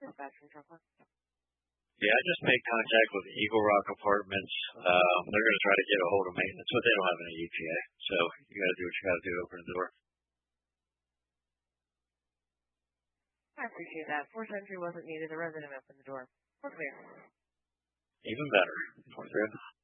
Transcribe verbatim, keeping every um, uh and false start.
Dispatch from Trump. Yeah, I just made contact with Eagle Rock Apartments. Um, they're going to try to get a hold of maintenance, but they don't have any E P A. So you got to do what you got to do, open the door. I appreciate that. Force entry wasn't needed. The resident opened the door. We're clear. Even better. We're clear.